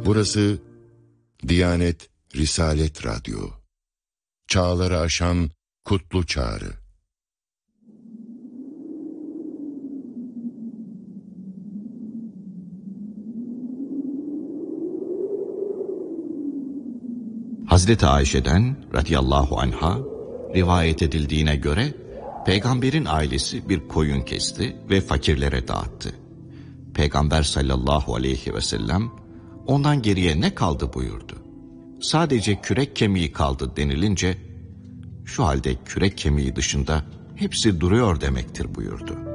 Burası Diyanet Risalet Radyo. Çağları aşan kutlu çağrı. Hazreti Ayşe'den radıyallahu anha rivayet edildiğine göre Peygamberin ailesi bir koyun kesti ve fakirlere dağıttı. Peygamber sallallahu aleyhi ve sellem ondan geriye ne kaldı buyurdu. Sadece kürek kemiği kaldı denilince şu halde kürek kemiği dışında hepsi duruyor demektir buyurdu.